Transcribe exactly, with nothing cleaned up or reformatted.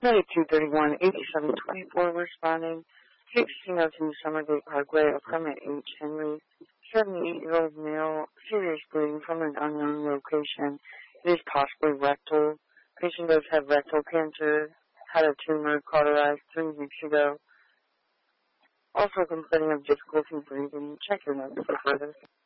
ninety-two thirty-one, eighty-seven twenty-four responding. sixteen oh two Summergate Parkway, apartment H. Henry. seventy-eight-year-old male, serious bleeding from an unknown location. It is possibly rectal. Patient does have rectal cancer, had a tumor cauterized three weeks ago. Also complaining of difficulty breathing. Check your notes for further.